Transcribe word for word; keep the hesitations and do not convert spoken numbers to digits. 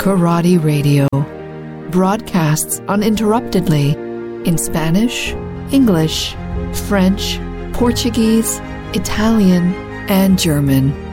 Karate Radio broadcasts uninterruptedly in Spanish, English, French, Portuguese, Italian, and German.